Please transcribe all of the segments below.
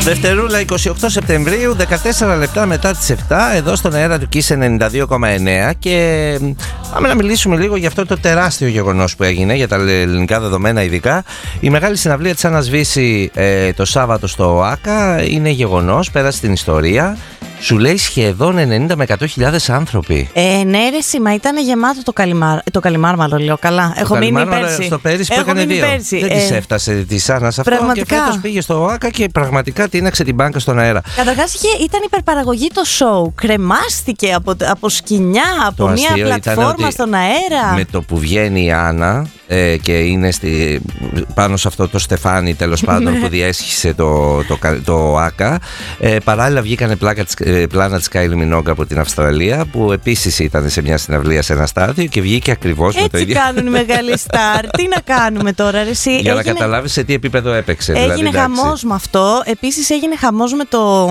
Δευτερούλα 28 Σεπτεμβρίου, 14 λεπτά μετά τις 7, εδώ στον αέρα του Kiss 92,9 και πάμε να μιλήσουμε λίγο για αυτό το τεράστιο γεγονός που έγινε για τα ελληνικά δεδομένα ειδικά. Η μεγάλη συναυλία της Άννας Βύση το Σάββατο στο ΟΑΚΑ είναι γεγονός, πέρασε στην ιστορία. Σου λέει σχεδόν 90 με 100.000 άνθρωποι. Ναι, ρε σήμα, ήταν γεμάτο το Καλιμάρμαρο, λέω καλά. Έχω μείνει πέρσι. Στο πέρυσι που έκανε 2. Δεν της έφτασε της Άννας αυτό. Πραγματικά. Και φέτος πήγε στο ΟΑΚΑ και πραγματικά τίναξε την μπάνκα στον αέρα. Καταρχάς ήταν υπερπαραγωγή το show. Κρεμάστηκε από σκοινιά, από μια πλατφόρμα στον αέρα. Με το που βγαίνει η Άννα και είναι πάνω σε αυτό το στεφάνι τέλος πάντων που διέσχισε το ΟΑΚΑ, παράλληλα βγήκανε πλάνα της Κάιλι Μινόγκ από την Αυστραλία, που επίσης ήταν σε μια συναυλία σε ένα στάδιο και βγήκε ακριβώς με το ίδιο. Έτσι κάνουν οι μεγάλοι στάρ. Τι να κάνουμε τώρα, ρε εσύ. Για να καταλάβεις σε τι επίπεδο έπαιξε. Έγινε χαμός με αυτό. Επίσης έγινε χαμός με το.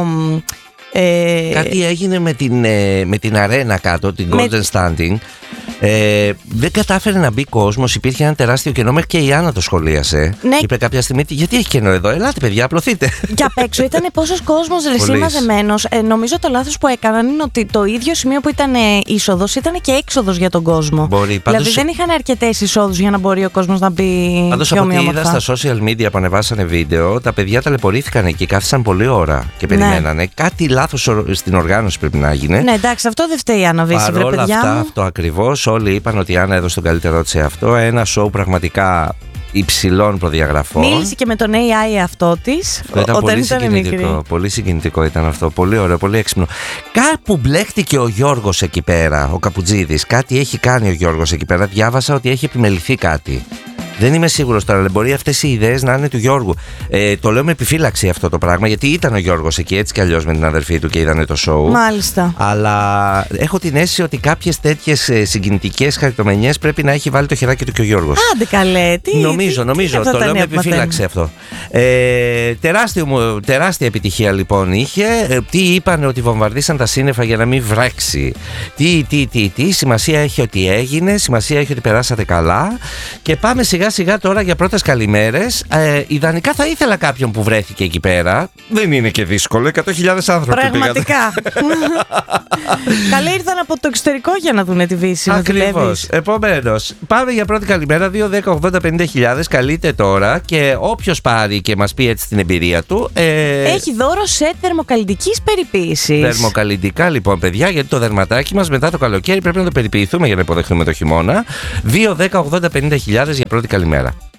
Κάτι έγινε με την αρένα κάτω, την Golden Standing. Δεν κατάφερε να μπει κόσμος, υπήρχε ένα τεράστιο κενό. Μέχρι και η Άννα το σχολίασε. Ναι. Είπε κάποια στιγμή, γιατί έχει κενό εδώ, ελάτε παιδιά, απλωθείτε. Και απ' έξω ήταν πόσος κόσμος ρεσί μαζεμένος. Νομίζω το λάθος που έκαναν είναι ότι το ίδιο σημείο που ήταν είσοδος ήταν και έξοδος για τον κόσμο. Μπορεί, δηλαδή δεν είχαν αρκετές εισόδους για να μπορεί ο κόσμος να μπει. Πάντως από ό,τι είδα στα social media που ανεβάσανε βίντεο, τα παιδιά ταλαιπωρήθηκαν εκεί, κάθισαν πολλή ώρα και περιμένανε. Ναι. Κάτι λάθος στην οργάνωση πρέπει να γίνει. Ναι, εντάξει, αυτό δεν φταίει η Άννα Βύση, βρε παιδιά. Παρόλα αυτά, αυτό ακριβώς. Όλοι είπαν ότι η Άννα έδωσε τον καλύτερό της σε αυτό. Ένα σοου πραγματικά υψηλών προδιαγραφών. Μίλησε και με τον AI αυτό της. Ήταν πολύ συγκινητικό. Πολύ συγκινητικό ήταν αυτό. Πολύ ωραίο, πολύ έξυπνο. Κάπου μπλέχτηκε ο Γιώργος εκεί πέρα, ο Καπουτζίδης. Κάτι έχει κάνει ο Γιώργος εκεί πέρα. Διάβασα ότι έχει επιμεληθεί κάτι. Δεν είμαι σίγουρος τώρα, αλλά μπορεί αυτές οι ιδέες να είναι του Γιώργου. Το λέω με επιφύλαξη αυτό το πράγμα, γιατί ήταν ο Γιώργος εκεί έτσι κι αλλιώς με την αδερφή του και είδανε το show. Μάλιστα. Αλλά έχω την αίσθηση ότι κάποιες τέτοιες συγκινητικές χαριτομενιές πρέπει να έχει βάλει το χεράκι του και ο Γιώργος. Άντε καλέ, νομίζω. Το λέω με επιφύλαξη αυτό. Τεράστια επιτυχία λοιπόν είχε. Τι είπαν, ότι βομβαρδίσαν τα σύννεφα για να μην βρέξει. Τι. Σημασία έχει ότι έγινε, σημασία έχει ότι περάσατε καλά. Και πάμε σιγά τώρα για πρώτες καλημέρες. Ιδανικά θα ήθελα κάποιον που βρέθηκε εκεί πέρα. Δεν είναι και δύσκολο. 100.000 άνθρωποι. Πραγματικά. Καλή ήρθαν από το εξωτερικό για να δουν τη Βύση. Ακριβώς. Επομένως, πάμε για πρώτη καλημέρα. 2-10-80-50.000. Καλείτε τώρα και όποιος πάρει και μας πει έτσι την εμπειρία του. Έχει δώρο σε θερμοκαλλιτικής περιποίησης. Θερμοκαλλιτικά λοιπόν, παιδιά, γιατί το δερματάκι μας μετά το καλοκαίρι πρέπει να το περιποιηθούμε για να υποδεχτούμε το χειμώνα. 2-10-80-50.000 για πρώτη καλημέρα.